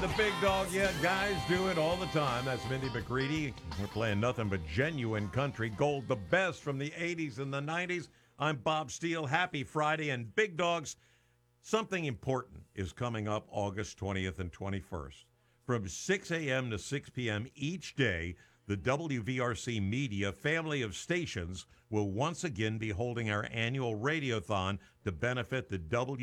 the big dog. Yeah, guys do it all the time. That's Mindy McCready. We're playing nothing but genuine country gold, the best from the 80s and the 90s. I'm Bob Steele. Happy Friday. And big dogs, something important is coming up August 20th and 21st. From 6 a.m. to 6 p.m. each day, the WVRC Media family of stations will once again be holding our annual Radiothon to benefit the